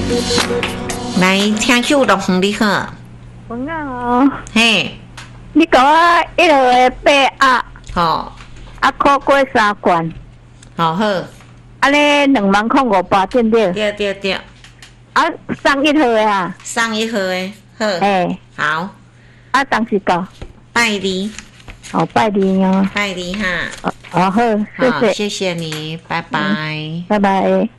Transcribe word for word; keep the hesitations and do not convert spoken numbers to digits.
来听曲龙凤你好， 文啊哦， 嘿， 你给我一号的八鸭， 好， 啊，考过三关， 好好， 安尼两万块五百对不对？ 对对对， 啊，送一号的啊， 上一盒的，好， 哎， 好， 啊，当时到， 拜你， 好拜你哦， 拜你哈， 哦好，谢好， 谢， 谢谢你，拜拜。 拜拜。